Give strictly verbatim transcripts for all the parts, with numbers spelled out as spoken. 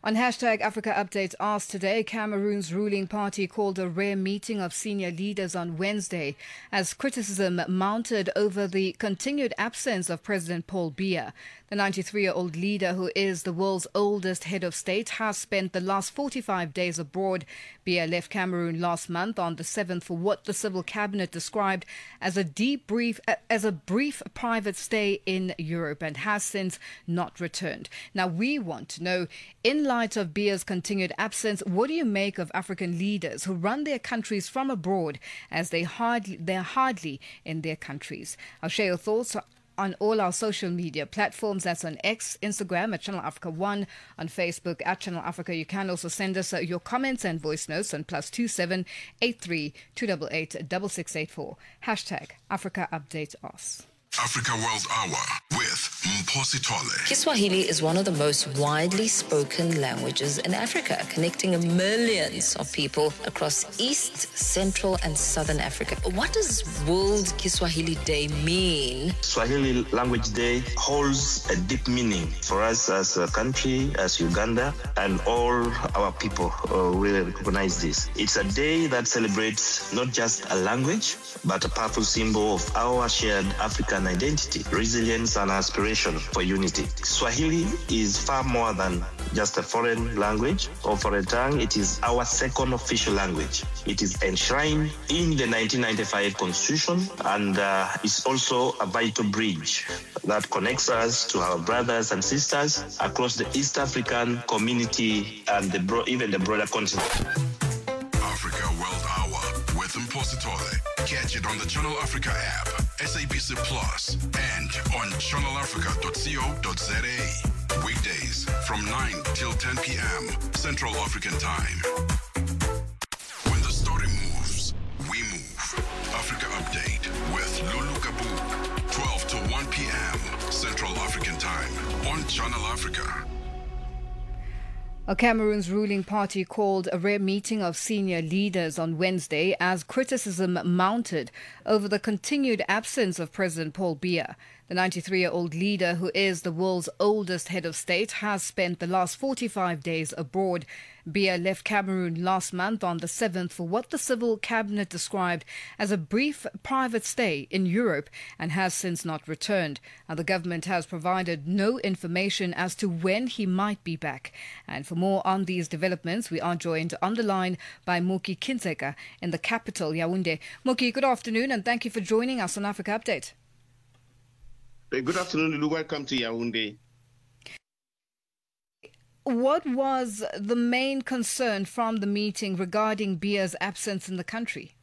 On hashtag Africa Update asked today, Cameroon's ruling party called a rare meeting of senior leaders on Wednesday as criticism mounted over the continued absence of President Paul Biya. The ninety-three-year-old leader, who is the world's oldest head of state, has spent the last forty-five days abroad. Biya left Cameroon last month on the seventh for what the civil cabinet described as a deep brief, as a brief private stay in Europe, and has since not returned. Now, we want to know, in light of Biya's continued absence, what do you make of African leaders who run their countries from abroad as they hardly, they're hardly in their countries? I'll share your thoughts on all our social media platforms. That's on X, Instagram at Channel Africa One, on Facebook at Channel Africa. You can also send us uh, your comments and voice notes on plus two seven eight three two eight eight six six eight four. Hashtag Africa Update Us. Africa World Hour with Mposi Tole. Kiswahili is one of the most widely spoken languages in Africa, connecting millions of people across East, Central, and Southern Africa. What does World Kiswahili Day mean? Swahili Language Day holds a deep meaning for us as a country, as Uganda, and all our people uh, really recognize this. It's a day that celebrates not just a language, but a powerful symbol of our shared African identity, resilience, and aspiration for unity. Swahili is far more than just a foreign language or foreign tongue. It is our second official language. It is enshrined in the nineteen ninety-five Constitution and uh, is also a vital bridge that connects us to our brothers and sisters across the East African community and the bro- even the broader continent. Africa World Hour with Mposi Tole. Catch it on the Channel Africa app, S A B C Plus, and on channel africa dot co dot za. Weekdays from nine till ten p.m. Central African Time. When the story moves, we move. Africa Update with Lulu Kabu, twelve to one p.m. Central African Time on Channel Africa. Cameroon's ruling party called a rare meeting of senior leaders on Wednesday as criticism mounted over the continued absence of President Paul Biya. The ninety-three-year-old leader, who is the world's oldest head of state, has spent the last forty-five days abroad. Biya left Cameroon last month on the seventh for what the civil cabinet described as a brief private stay in Europe and has since not returned. And the government has provided no information as to when he might be back. And for more on these developments, we are joined on the line by Moki Kindzeka in the capital, Yaoundé. Moki, good afternoon and thank you for joining us on Africa Update. Good afternoon, Lulu. Welcome to Yaoundé. What was the main concern from the meeting regarding Biya's absence in the country?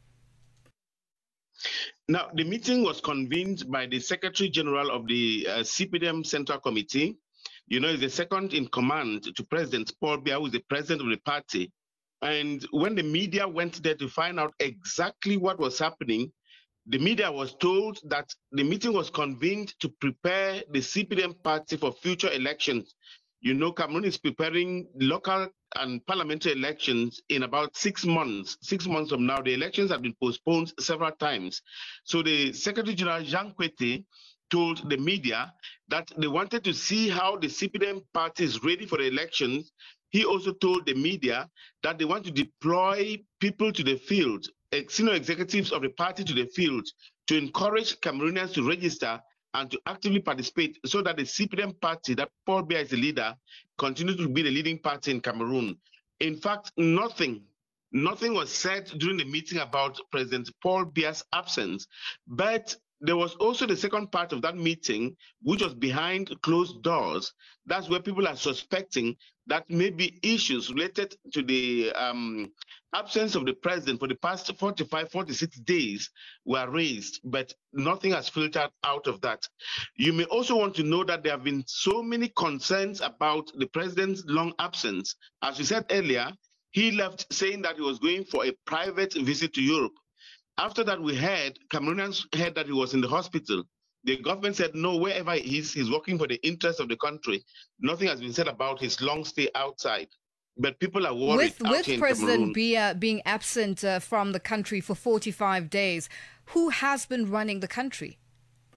Now, the meeting was convened by the Secretary General of the uh, C P D M Central Committee. You know, he's the second in command to President Paul Biya, who is the president of the party. And when the media went there to find out exactly what was happening, the media was told that the meeting was convened to prepare the C P D M party for future elections. You know, Cameroon is preparing local and parliamentary elections in about six months. Six months from now, the elections have been postponed several times. So the Secretary General Jean Kwete told the media that they wanted to see how the C P D M party is ready for the elections. He also told the media that they want to deploy people to the field, senior executives of the party to the field, to encourage Cameroonians to register and to actively participate so that the C P D M party, that Paul Biya is the leader, continues to be the leading party in Cameroon. In fact, nothing, nothing was said during the meeting about President Paul Biya's absence, but there was also the second part of that meeting, which was behind closed doors. That's where people are suspecting that maybe issues related to the um, absence of the president for the past forty-five, forty-six days were raised, but nothing has filtered out of that. You may also want to know that there have been so many concerns about the president's long absence. As you said earlier, he left saying that he was going for a private visit to Europe. After that, we heard, Cameroonians heard that he was in the hospital. The government said, no, wherever he is, he's working for the interest of the country. Nothing has been said about his long stay outside. But people are worried. With, with President Biya being absent uh, from the country for forty-five days, who has been running the country?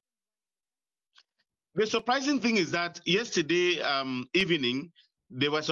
The surprising thing is that yesterday um, evening, there was